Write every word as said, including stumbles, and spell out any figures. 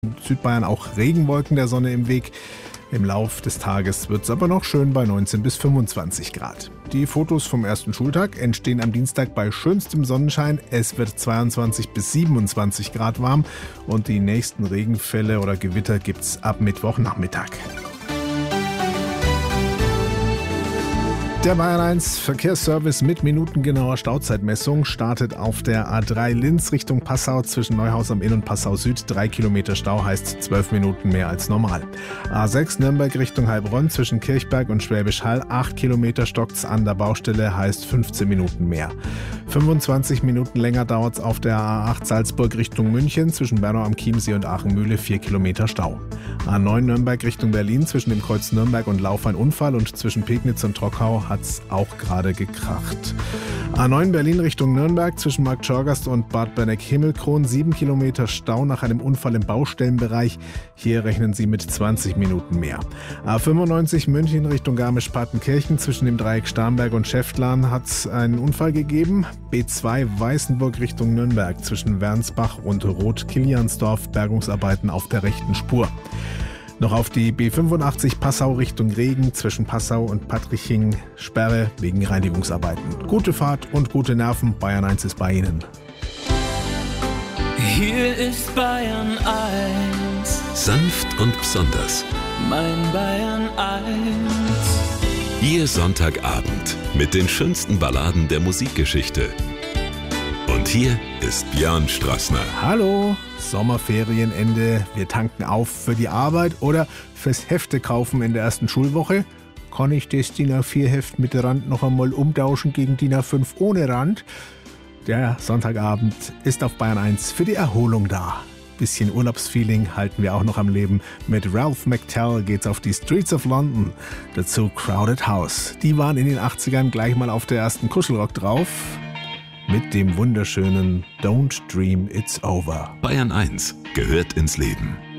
Südbayern auch Regenwolken der Sonne im Weg. Im Lauf des Tages wird es aber noch schön bei neunzehn bis fünfundzwanzig Grad. Die Fotos vom ersten Schultag entstehen am Dienstag bei schönstem Sonnenschein. Es wird zweiundzwanzig bis siebenundzwanzig Grad warm und die nächsten Regenfälle oder Gewitter gibt's ab Mittwochnachmittag. Der Bayern eins Verkehrsservice mit minutengenauer Stauzeitmessung startet auf der A drei Linz Richtung Passau zwischen Neuhaus am Inn und Passau Süd. Drei Kilometer Stau heißt zwölf Minuten mehr als normal. A sechs Nürnberg Richtung Heilbronn zwischen Kirchberg und Schwäbisch Hall. Acht Kilometer stockt's an der Baustelle, heißt fünfzehn Minuten mehr. fünfundzwanzig Minuten länger dauert's auf der A acht Salzburg Richtung München zwischen Bernau am Chiemsee und Aachenmühle. Vier Kilometer Stau. A neun Nürnberg Richtung Berlin zwischen dem Kreuz Nürnberg und Lauf ein Unfall und zwischen Pegnitz und Trockau hat's auch gerade gekracht. A neun Berlin Richtung Nürnberg zwischen Markt Schorgast und Bad Berneck-Himmelkron. Sieben Kilometer Stau nach einem Unfall im Baustellenbereich. Hier rechnen Sie mit zwanzig Minuten mehr. A fünfundneunzig München Richtung Garmisch-Partenkirchen zwischen dem Dreieck Starnberg und Schäftlarn hat es einen Unfall gegeben. B zwei Weißenburg Richtung Nürnberg zwischen Wernsbach und Roth-Kiliansdorf. Bergungsarbeiten auf der rechten Spur. Noch auf die B fünfundachtzig Passau Richtung Regen zwischen Passau und Patriching. Sperre wegen Reinigungsarbeiten. Gute Fahrt und gute Nerven. Bayern eins ist bei Ihnen. Hier ist Bayern eins. Sanft und besonders. Mein Bayern eins. Ihr Sonntagabend mit den schönsten Balladen der Musikgeschichte. Und hier ist Björn Strassner. Hallo, Sommerferienende. Wir tanken auf für die Arbeit oder fürs Hefte kaufen in der ersten Schulwoche. Kann ich das D I N A vier Heft mit Rand noch einmal umtauschen gegen D I N A fünf ohne Rand? Der Sonntagabend ist auf Bayern eins für die Erholung da. Bisschen Urlaubsfeeling halten wir auch noch am Leben. Mit Ralph McTell geht's auf die Streets of London. Dazu Crowded House. Die waren in den achtzigern gleich mal auf der ersten Kuschelrock drauf. Mit dem wunderschönen Don't Dream It's Over. Bayern eins gehört ins Leben.